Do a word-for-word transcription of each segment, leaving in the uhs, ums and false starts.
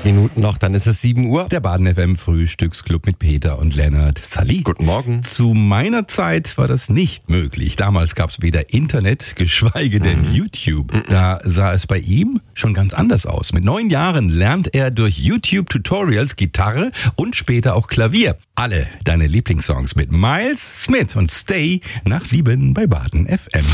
Minuten noch, dann ist es sieben Uhr. Der Baden F M Frühstücksclub mit Peter und Lennart. Sally. Guten Morgen. Zu meiner Zeit war das nicht möglich. Damals gab es weder Internet, geschweige denn mhm. YouTube. Mhm. Da sah es bei ihm schon ganz anders aus. Mit neun Jahren lernt er durch YouTube-Tutorials Gitarre und später auch Klavier. Alle deine Lieblingssongs mit Miles Smith und Stay nach sieben bei Baden F M.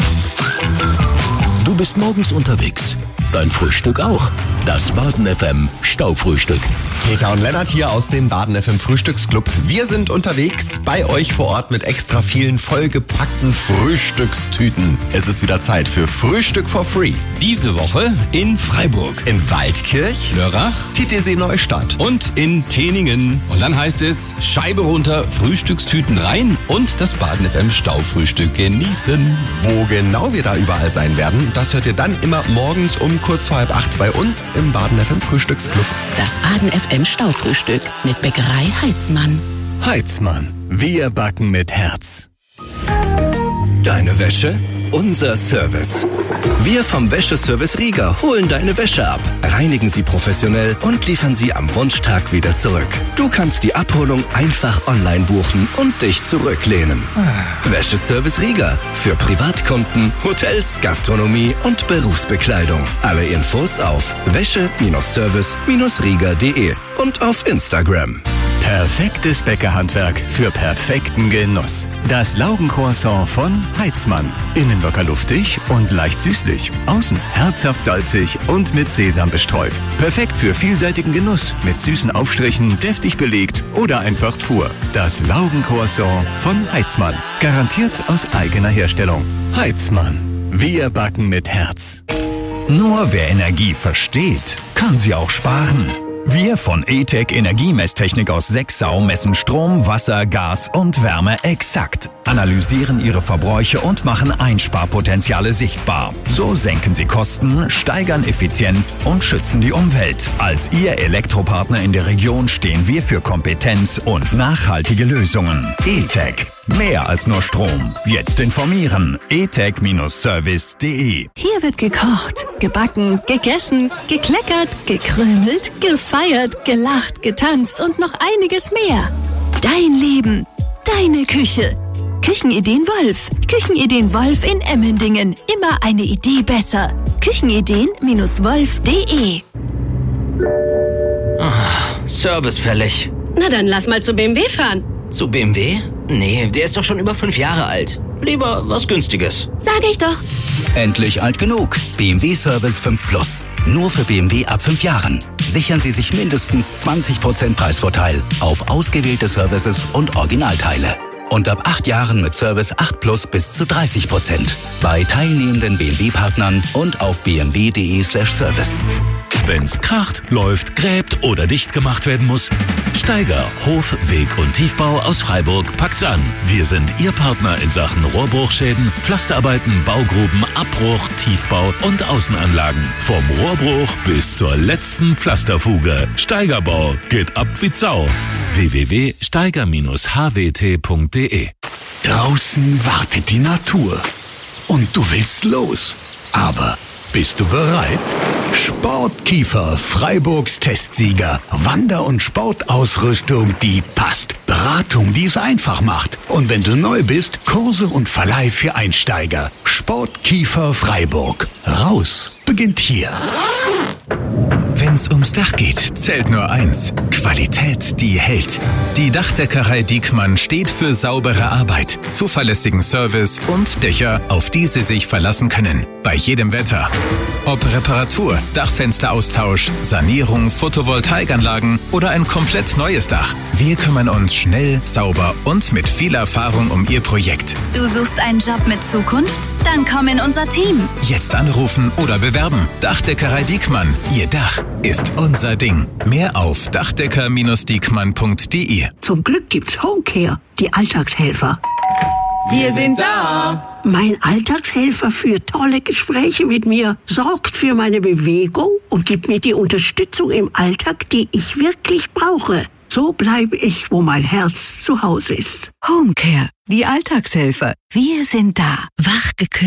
Du bist morgens unterwegs. Dein Frühstück auch. Das Baden F M Staufrühstück. Peter und Lennart hier aus dem Baden F M Frühstücksclub. Wir sind unterwegs bei euch vor Ort mit extra vielen vollgepackten Frühstückstüten. Es ist wieder Zeit für Frühstück for Free. Diese Woche in Freiburg, in Waldkirch, Lörrach, Titisee Neustadt und in Teningen. Und dann heißt es Scheibe runter, Frühstückstüten rein und das Baden F M Staufrühstück genießen. Wo genau wir da überall sein werden, das hört ihr dann immer morgens um kurz vor halb acht bei uns im Baden F M Frühstücksclub. Das Baden F M Staufrühstück mit Bäckerei Heitzmann. Heitzmann. Wir backen mit Herz. Deine Wäsche? Unser Service. Wir vom Wäscheservice Rieger holen deine Wäsche ab, reinigen sie professionell und liefern sie am Wunschtag wieder zurück. Du kannst die Abholung einfach online buchen und dich zurücklehnen. Wäscheservice Rieger für Privatkunden, Hotels, Gastronomie und Berufsbekleidung. Alle Infos auf wäsche Service Rieger punkt de und auf Instagram. Perfektes Bäckerhandwerk für perfekten Genuss. Das Laugencroissant von Heitzmann. Innen locker luftig und leicht süßlich. Außen herzhaft salzig und mit Sesam bestreut. Perfekt für vielseitigen Genuss. Mit süßen Aufstrichen, deftig belegt oder einfach pur. Das Laugencroissant von Heitzmann. Garantiert aus eigener Herstellung. Heitzmann. Wir backen mit Herz. Nur wer Energie versteht, kann sie auch sparen. Wir von E-Tech Energiemesstechnik aus Sexau messen Strom, Wasser, Gas und Wärme exakt, analysieren ihre Verbräuche und machen Einsparpotenziale sichtbar. So senken sie Kosten, steigern Effizienz und schützen die Umwelt. Als Ihr Elektropartner in der Region stehen wir für Kompetenz und nachhaltige Lösungen. E-Tech. Mehr als nur Strom. Jetzt informieren. e tech Service punkt de. Hier wird gekocht, gebacken, gegessen, gekleckert, gekrümelt, gefeiert, gelacht, getanzt und noch einiges mehr. Dein Leben, deine Küche. Küchenideen Wolf. Küchenideen Wolf in Emmendingen. Immer eine Idee besser. Küchenideen Wolf punkt de. Oh, Service fällig. Na dann lass mal zu B M W fahren. Zu B M W? Nee, der ist doch schon über fünf Jahre alt. Lieber was Günstiges. Sag ich doch. Endlich alt genug. B M W Service fünf Plus. Nur für B M W ab fünf Jahren. Sichern Sie sich mindestens zwanzig Prozent Preisvorteil auf ausgewählte Services und Originalteile. Und ab acht Jahren mit Service acht Plus bis zu dreißig Prozent. Bei teilnehmenden B M W-Partnern und auf b m w punkt de slash service. Wenn's kracht, läuft, gräbt oder dicht gemacht werden muss, Steiger, Hof, Weg und Tiefbau aus Freiburg packt's an. Wir sind Ihr Partner in Sachen Rohrbruchschäden, Pflasterarbeiten, Baugruben, Abbruch, Tiefbau und Außenanlagen. Vom Rohrbruch bis zur letzten Pflasterfuge. Steigerbau geht ab wie Sau. w w w punkt steiger Bindestrich h w t punkt de. Draußen wartet die Natur. Und du willst los. Aber bist du bereit? Sportkiefer, Freiburgs Testsieger. Wander- und Sportausrüstung, die passt. Beratung, die es einfach macht. Und wenn du neu bist, Kurse und Verleih für Einsteiger. Sportkiefer Freiburg. Raus beginnt hier. Wenn's ums Dach geht, zählt nur eins. Qualität, die hält. Die Dachdeckerei Diekmann steht für saubere Arbeit, zuverlässigen Service und Dächer, auf die Sie sich verlassen können. Bei jedem Wetter. Ob Reparatur, Dachfensteraustausch, Sanierung, Photovoltaikanlagen oder ein komplett neues Dach. Wir kümmern uns schnell, sauber und mit viel Erfahrung um Ihr Projekt. Du suchst einen Job mit Zukunft? Dann komm in unser Team. Jetzt anrufen oder bewerben. Dachdeckerei Diekmann. Ihr Dach ist unser Ding. Mehr auf dachdecker Bindestrich diekmann punkt de. Zum Glück gibt's Homecare, die Alltagshelfer. Wir sind da. Mein Alltagshelfer führt tolle Gespräche mit mir, sorgt für meine Bewegung und gibt mir die Unterstützung im Alltag, die ich wirklich brauche. So bleibe ich, wo mein Herz zu Hause ist. Homecare, die Alltagshelfer. Wir sind da. Wach geküsst,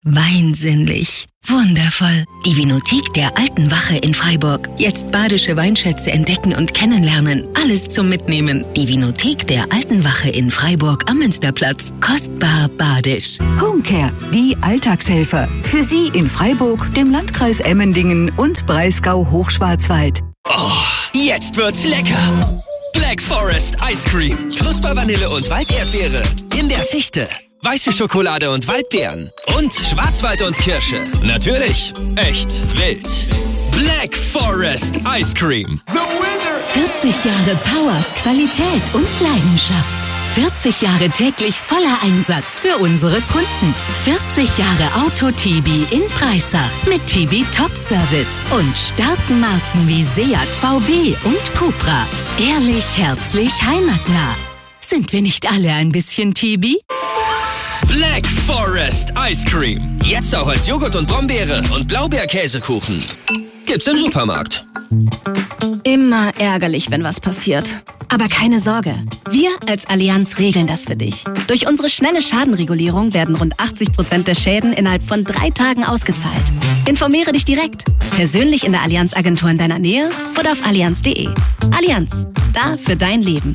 Weinsinnlich. Wundervoll. Die Vinothek der Alten Wache in Freiburg. Jetzt badische Weinschätze entdecken und kennenlernen. Alles zum Mitnehmen. Die Vinothek der Alten Wache in Freiburg am Münsterplatz. Kostbar badisch. Homecare, die Alltagshelfer. Für Sie in Freiburg, dem Landkreis Emmendingen und Breisgau-Hochschwarzwald. Oh, jetzt wird's lecker. Black Forest Ice Cream. Knuspervanille und Walderdbeere. In der Fichte. Weiße Schokolade und Waldbeeren. Und Schwarzwald und Kirsche. Natürlich. Echt wild. Black Forest Ice Cream. vierzig Jahre Power, Qualität und Leidenschaft. vierzig Jahre täglich voller Einsatz für unsere Kunden. vierzig Jahre Auto-Tibi in Breisach mit Tibi Top Service und starken Marken wie Seat, V W und Cupra. Ehrlich, herzlich, heimatnah. Sind wir nicht alle ein bisschen Tibi? Black Forest Ice Cream. Jetzt auch als Joghurt und Brombeere und Blaubeerkäsekuchen. Gibt's im Supermarkt. Immer ärgerlich, wenn was passiert. Aber keine Sorge. Wir als Allianz regeln das für dich. Durch unsere schnelle Schadenregulierung werden rund achtzig Prozent der Schäden innerhalb von drei Tagen ausgezahlt. Informiere dich direkt. Persönlich in der Allianz-Agentur in deiner Nähe oder auf allianz punkt de. Allianz. Da für dein Leben.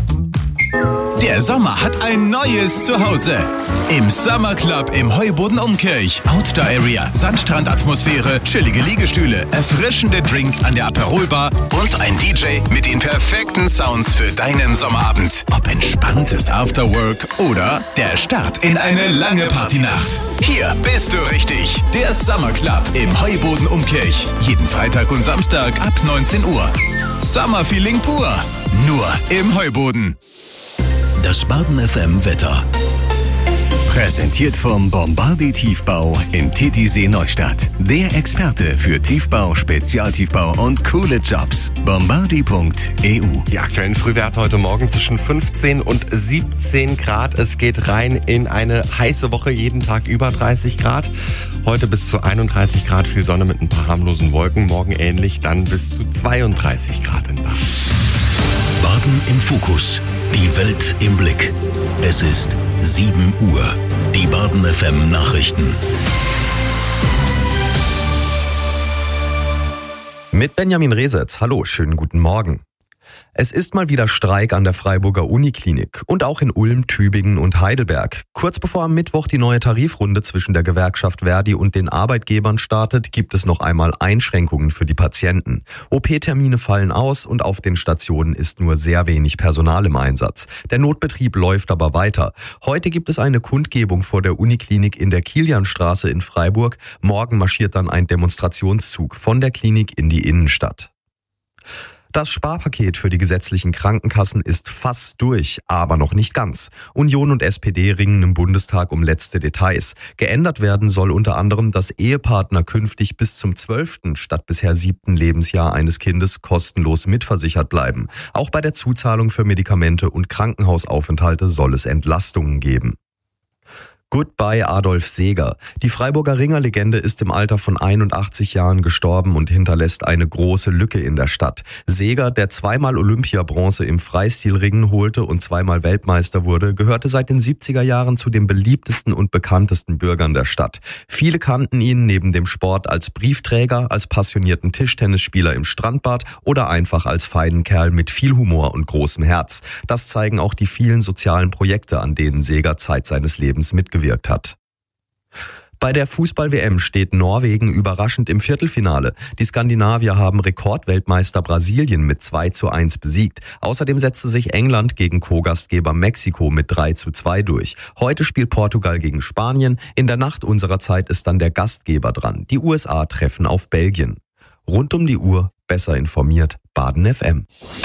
Der Sommer hat ein neues Zuhause. Im Summer Club im Heuboden Umkirch. Outdoor Area, Sandstrandatmosphäre, chillige Liegestühle, erfrischende Drinks an der Aperolbar und ein D J mit den perfekten Sounds für deinen Sommerabend. Ob entspanntes Afterwork oder der Start in eine lange Partynacht. Hier bist du richtig. Der Summer Club im Heuboden Umkirch. Jeden Freitag und Samstag ab neunzehn Uhr. Summer Feeling pur. Nur im Heuboden. Das Baden F M Wetter. Präsentiert vom Bombardier Tiefbau in Titisee Neustadt. Der Experte für Tiefbau, Spezialtiefbau und coole Jobs. bombardier punkt e u. Die aktuellen Frühwerte heute Morgen zwischen fünfzehn und siebzehn Grad. Es geht rein in eine heiße Woche, jeden Tag über dreißig Grad. Heute bis zu einunddreißig Grad, viel Sonne mit ein paar harmlosen Wolken. Morgen ähnlich, dann bis zu zweiunddreißig Grad in Baden. Baden im Fokus. Die Welt im Blick. Es ist sieben Uhr. Die Baden F M Nachrichten. Mit Benjamin Resetz. Hallo, schönen guten Morgen. Es ist mal wieder Streik an der Freiburger Uniklinik und auch in Ulm, Tübingen und Heidelberg. Kurz bevor am Mittwoch die neue Tarifrunde zwischen der Gewerkschaft Verdi und den Arbeitgebern startet, gibt es noch einmal Einschränkungen für die Patienten. O P-Termine fallen aus und auf den Stationen ist nur sehr wenig Personal im Einsatz. Der Notbetrieb läuft aber weiter. Heute gibt es eine Kundgebung vor der Uniklinik in der Kilianstraße in Freiburg. Morgen marschiert dann ein Demonstrationszug von der Klinik in die Innenstadt. Das Sparpaket für die gesetzlichen Krankenkassen ist fast durch, aber noch nicht ganz. Union und S P D ringen im Bundestag um letzte Details. Geändert werden soll unter anderem, dass Ehepartner künftig bis zum zwölften statt bisher siebten Lebensjahr eines Kindes kostenlos mitversichert bleiben. Auch bei der Zuzahlung für Medikamente und Krankenhausaufenthalte soll es Entlastungen geben. Goodbye Adolf Seeger. Die Freiburger Ringerlegende ist im Alter von einundachtzig Jahren gestorben und hinterlässt eine große Lücke in der Stadt. Seeger, der zweimal Olympiabronze im Freistilringen holte und zweimal Weltmeister wurde, gehörte seit den siebziger Jahren zu den beliebtesten und bekanntesten Bürgern der Stadt. Viele kannten ihn neben dem Sport als Briefträger, als passionierten Tischtennisspieler im Strandbad oder einfach als feinen Kerl mit viel Humor und großem Herz. Das zeigen auch die vielen sozialen Projekte, an denen Seeger Zeit seines Lebens mitgewirkt hat. Bei der Fußball-W M steht Norwegen überraschend im Viertelfinale. Die Skandinavier haben Rekordweltmeister Brasilien mit zwei zu eins besiegt. Außerdem setzte sich England gegen Co-Gastgeber Mexiko mit drei zu zwei durch. Heute spielt Portugal gegen Spanien. In der Nacht unserer Zeit ist dann der Gastgeber dran. Die U S A treffen auf Belgien. Rund um die Uhr, besser informiert, Baden F M.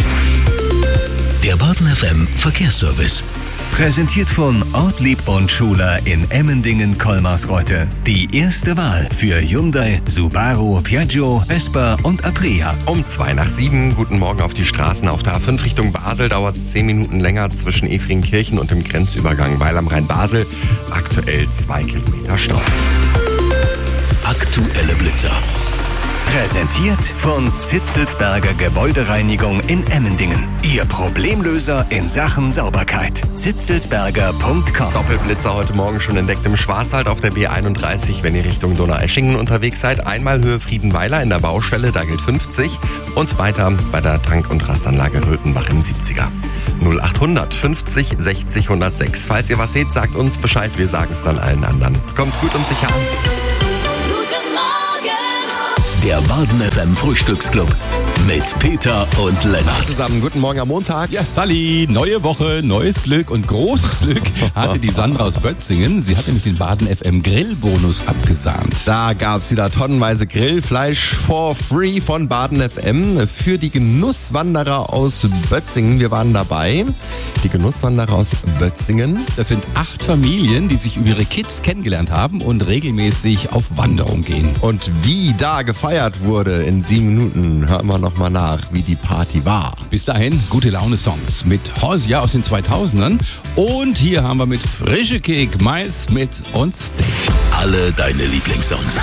Der Baden F M Verkehrsservice. Präsentiert von Ortlieb und Schuler in Emmendingen-Kolmarsreuth. Die erste Wahl für Hyundai, Subaru, Piaggio, Vespa und Aprilia. Um zwei nach sieben, guten Morgen auf die Straßen. Auf der A fünf Richtung Basel dauert es zehn Minuten länger zwischen Efringkirchen und dem Grenzübergang Weil am Rhein-Basel. Aktuell zwei Kilometer Stau. Aktuelle Blitzer. Präsentiert von Zitzelsberger Gebäudereinigung in Emmendingen. Ihr Problemlöser in Sachen Sauberkeit. zitzelsberger punkt com. Doppelblitzer heute Morgen schon entdeckt im Schwarzwald auf der B einunddreißig, wenn ihr Richtung Donaueschingen unterwegs seid. Einmal Höhe Friedenweiler in der Baustelle, da gilt fünfzig. Und weiter bei der Tank- und Rastanlage Röthenbach im siebziger. null achthundert fünfzig sechzig hundertsechs. Falls ihr was seht, sagt uns Bescheid. Wir sagen es dann allen anderen. Kommt gut und sicher an. Guten Morgen! Der Baden F M Frühstücksclub mit Peter und Lennart. Zusammen, guten Morgen am Montag. Ja, Sally, neue Woche, neues Glück und großes Glück hatte die Sandra aus Bötzingen. Sie hat nämlich den Baden F M Grillbonus abgesahnt. Da gab's wieder tonnenweise Grillfleisch for free von Baden F M für die Genusswanderer aus Bötzingen. Wir waren dabei. Die Genusswanderer aus Bötzingen. Das sind acht Familien, die sich über ihre Kids kennengelernt haben und regelmäßig auf Wanderung gehen. Und wie da gefeiert wurde in sieben Minuten, hören wir noch mal nach, wie die Party war. Bis dahin gute Laune-Songs mit Horsia aus den zweitausendern und hier haben wir mit Frische Kek, Mais mit und Steak. Alle deine Lieblingssongs.